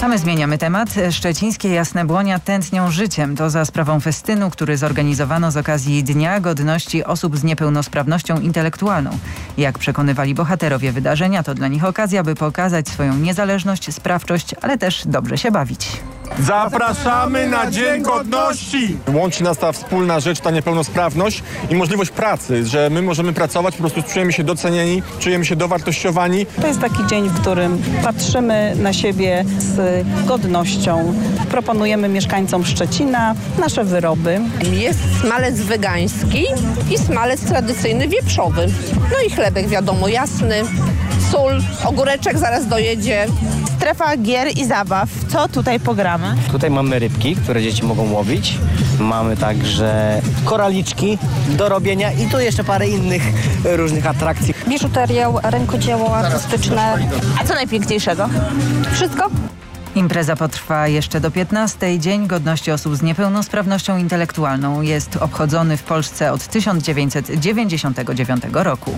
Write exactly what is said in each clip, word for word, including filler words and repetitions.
A my zmieniamy temat. Szczecińskie Jasne Błonia tętnią życiem. To za sprawą festynu, który zorganizowano z okazji Dnia Godności Osób z Niepełnosprawnością Intelektualną. Jak przekonywali bohaterowie wydarzenia, to dla nich okazja, by pokazać swoją niezależność, sprawczość, ale też dobrze się bawić. Zapraszamy na Dzień Godności! Łączy nas ta wspólna rzecz, ta niepełnosprawność i możliwość pracy, że my możemy pracować, po prostu czujemy się docenieni, czujemy się dowartościowani. To jest taki dzień, w którym patrzymy na siebie z godnością. Proponujemy mieszkańcom Szczecina nasze wyroby. Jest smalec wegański i smalec tradycyjny wieprzowy. No i chlebek wiadomo jasny, sól, ogóreczek zaraz dojedzie. Strefa gier i zabaw. Co tutaj pogramy? Tutaj mamy rybki, które dzieci mogą łowić. Mamy także koraliczki do robienia i tu jeszcze parę innych różnych atrakcji. Biżuterię, rękodzieło artystyczne. A co najpiękniejszego? Wszystko. Impreza potrwa jeszcze do piętnastej. Dzień Godności Osób z Niepełnosprawnością Intelektualną jest obchodzony w Polsce od tysiąc dziewięćset dziewięćdziesiątego dziewiątego roku.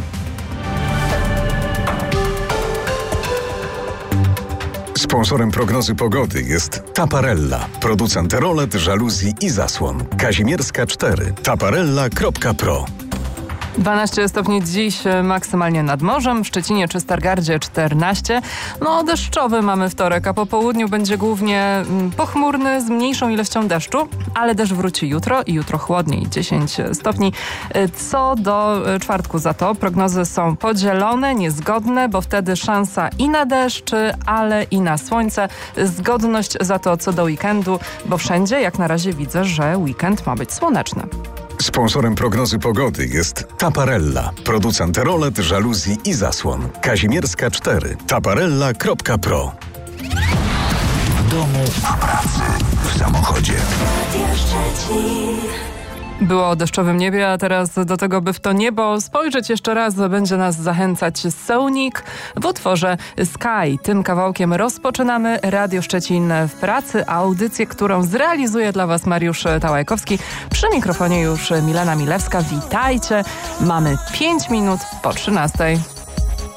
Sponsorem prognozy pogody jest Taparella, producent rolet, żaluzji i zasłon. Kazimierska cztery. taparella kropka pro. dwanaście stopni dziś maksymalnie nad morzem, w Szczecinie czy Stargardzie czternaście. No deszczowy mamy wtorek, a po południu będzie głównie pochmurny z mniejszą ilością deszczu, ale deszcz wróci jutro i jutro chłodniej, dziesięć stopni. Co do czwartku za to prognozy są podzielone, niezgodne, bo wtedy szansa i na deszcz, ale i na słońce. Zgodność za to co do weekendu, bo wszędzie jak na razie widzę, że weekend ma być słoneczny. Sponsorem prognozy pogody jest Taparella, producent rolet, żaluzji i zasłon. Kazimierska cztery. taparella kropka pro. W domu, w pracy, w samochodzie. Było o deszczowym niebie, a teraz do tego, by w to niebo spojrzeć jeszcze raz, będzie nas zachęcać Sonic w utworze Sky. Tym kawałkiem rozpoczynamy Radio Szczecin w pracy, audycję, którą zrealizuje dla Was Mariusz Tałajkowski. Przy mikrofonie już Milena Milewska. Witajcie. Mamy pięć minut po trzynastej.